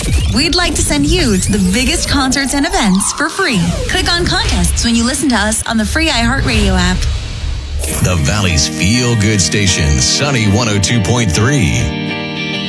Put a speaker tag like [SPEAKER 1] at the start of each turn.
[SPEAKER 1] We'd like to send you to the biggest concerts and events for free. Click on contests when you listen to us on the free iHeartRadio app.
[SPEAKER 2] The Valley's feel-good station, Sunny 102.3.